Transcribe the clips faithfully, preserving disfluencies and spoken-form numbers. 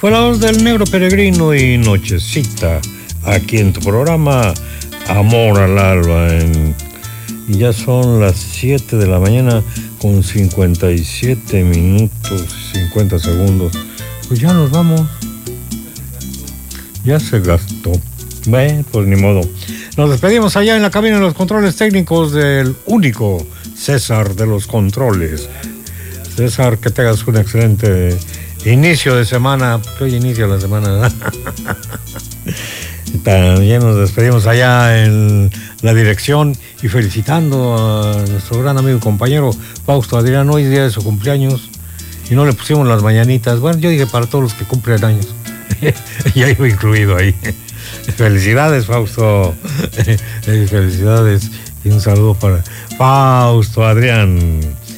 Fue la voz del Negro Peregrino y Nochecita, aquí en tu programa Amor al Alba. En, y ya son las siete de la mañana con cincuenta y siete minutos y cincuenta segundos. Pues ya nos vamos. Ya se gastó. Bueno, pues ni modo. Nos despedimos allá en la cabina de los controles técnicos del único César de los controles. César, que tengas un excelente inicio de semana, porque hoy inicia la semana. También nos despedimos allá en la dirección y felicitando a nuestro gran amigo y compañero Fausto Adrián. Hoy es día de su cumpleaños y no le pusimos las mañanitas. Bueno, yo dije para todos los que cumplen años. Ya iba incluido ahí. Felicidades, Fausto. Felicidades y un saludo para Fausto Adrián.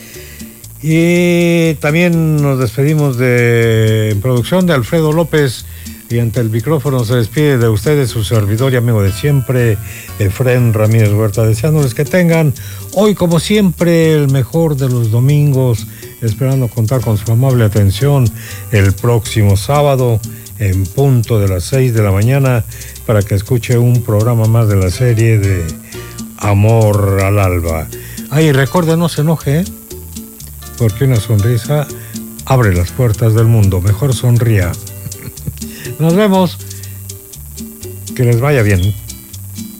Y también nos despedimos de en producción de Alfredo López, y ante el micrófono se despide de ustedes su servidor y amigo de siempre, Efrén Ramírez Huerta, deseándoles que tengan hoy como siempre el mejor de los domingos, esperando contar con su amable atención el próximo sábado en punto de las seis de la mañana para que escuche un programa más de la serie de Amor al Alba. Ay, recuerda, no se enoje, ¿eh? Porque una sonrisa abre las puertas del mundo. Mejor sonría. Nos vemos. Que les vaya bien.